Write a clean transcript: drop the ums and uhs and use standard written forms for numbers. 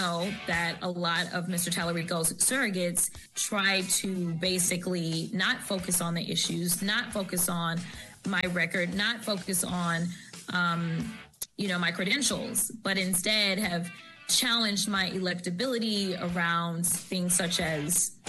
know that a lot of Mr. Tallarico's surrogates try to basically not focus on the issues, not focus on my record, not focus on, my credentials, but instead have challenged my electability around things such as